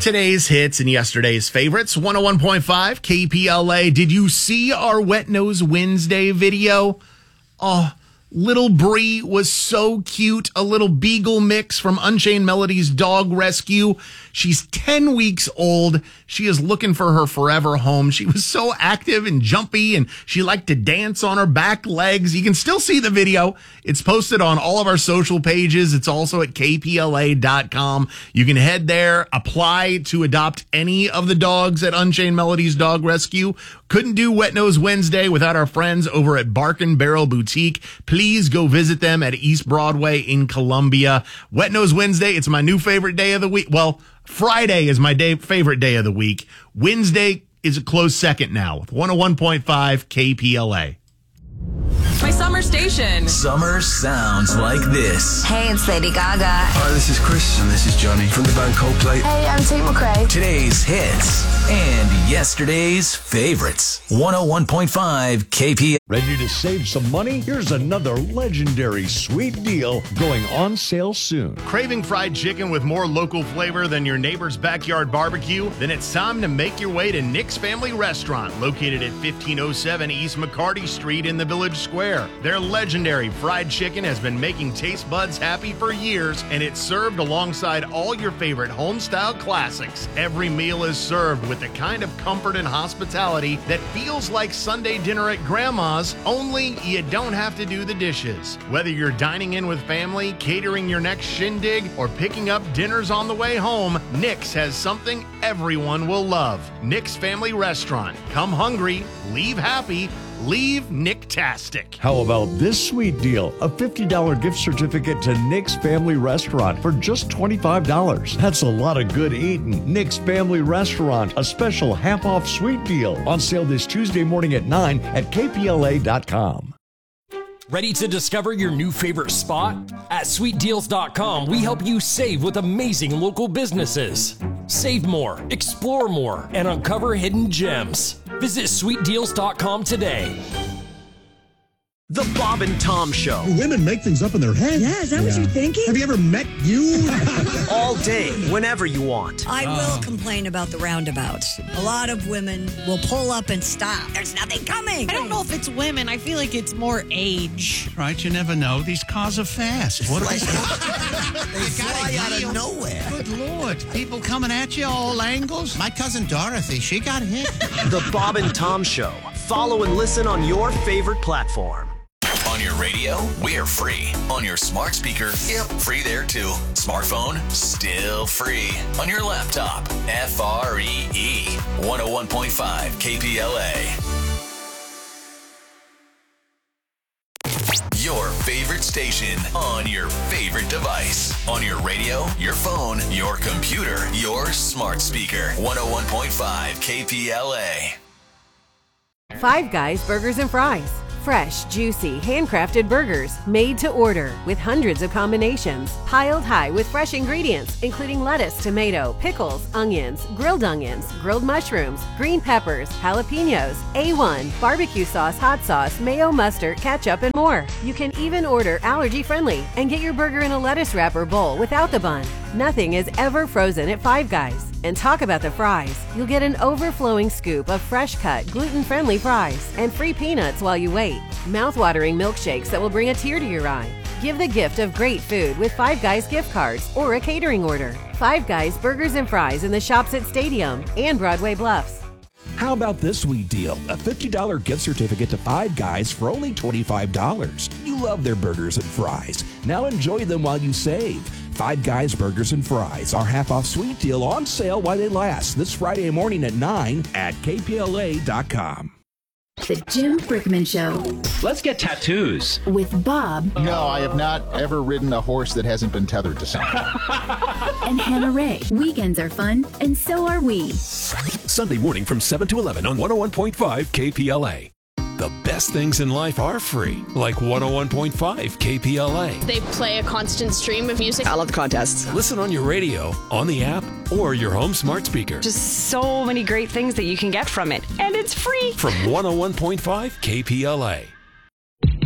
Today's hits and yesterday's favorites. 101.5 KPLA. Did you see our Wet Nose Wednesday video? Oh, little Bree was so cute. A little beagle mix from Unchained Melody's Dog Rescue. She's 10 weeks old. She is looking for her forever home. She was so active and jumpy, and she liked to dance on her back legs. You can still see the video. It's posted on all of our social pages. It's also at kpla.com. You can head there, apply to adopt any of the dogs at Unchained Melody's Dog Rescue. Couldn't do Wet Nose Wednesday without our friends over at Bark and Barrel Boutique. Please go visit them at East Broadway in Columbia. Wet Nose Wednesday, it's my new favorite day of the week. Well, Friday is my favorite day of the week. Wednesday is a close second now with 101.5 KPLA. My summer station. Summer sounds like this. Hey, it's Lady Gaga. Hi, this is Chris, and this is Johnny from the band Coldplay. Hey, I'm Tate McRae. Today's hits and yesterday's favorites. 101.5 KP. Ready to save some money? Here's another legendary sweet deal going on sale soon. Craving fried chicken with more local flavor than your neighbor's backyard barbecue? Then it's time to make your way to Nick's Family Restaurant, located at 1507 East McCarty Street in the Village Square. Their legendary fried chicken has been making taste buds happy for years, and it's served alongside all your favorite home-style classics. Every meal is served with the kind of comfort and hospitality that feels like Sunday dinner at Grandma's, only you don't have to do the dishes. Whether you're dining in with family, catering your next shindig, or picking up dinners on the way home, Nick's has something everyone will love. Nick's Family Restaurant. Come hungry, leave happy, leave Nicktastic. How about this sweet deal? A $50 gift certificate to Nick's Family Restaurant for just $25. That's a lot of good eating. Nick's Family Restaurant, a special half-off sweet deal. On sale this Tuesday morning at 9 at kpla.com. Ready to discover your new favorite spot? At sweetdeals.com, we help you save with amazing local businesses. Save more, explore more, and uncover hidden gems. Visit sweetdeals.com today. The Bob and Tom Show. Women make things up in their head. Yeah, is that what you're thinking? Have you ever met you? All day, whenever you want. I will complain about the roundabouts. A lot of women will pull up and stop. There's nothing coming. I don't know if it's women. I feel like it's more age. Right, you never know. These cars are fast. What They fly out of nowhere. Good Lord. People coming at you all angles. My cousin Dorothy, she got hit. The Bob and Tom Show. Follow and listen on your favorite platform. On your radio, we're free. On your smart speaker, yep, free there too. Smartphone, still free. On your laptop, FREE. 101.5 KPLA. Your favorite station on your favorite device. On your radio, your phone, your computer, your smart speaker. 101.5 KPLA. Five Guys Burgers and Fries. Fresh, juicy, handcrafted burgers made to order with hundreds of combinations, piled high with fresh ingredients, including lettuce, tomato, pickles, onions, grilled mushrooms, green peppers, jalapenos, A1, barbecue sauce, hot sauce, mayo, mustard, ketchup, and more. You can even order allergy-friendly and get your burger in a lettuce wrap or bowl without the bun. Nothing is ever frozen at Five Guys. And talk about the fries. You'll get an overflowing scoop of fresh-cut, gluten-friendly fries and free peanuts while you wait. Mouth-watering milkshakes that will bring a tear to your eye. Give the gift of great food with Five Guys gift cards or a catering order. Five Guys Burgers and Fries in the shops at Stadium and Broadway Bluffs. How about this sweet deal? A $50 gift certificate to Five Guys for only $25. You love their burgers and fries. Now enjoy them while you save. Five Guys Burgers and Fries, our half-off sweet deal on sale while they last this Friday morning at 9 at kpla.com. The Jim Brickman Show. Let's get tattoos. With Bob. No, I have not ever ridden a horse that hasn't been tethered to something. And Hannah Ray. Weekends are fun, and so are we. Sunday morning from 7 to 11 on 101.5 KPLA. The best things in life are free, like 101.5 KPLA. They play a constant stream of music. I love the contests. Listen on your radio, on the app, or your home smart speaker. Just so many great things that you can get from it. And it's free. From 101.5 KPLA.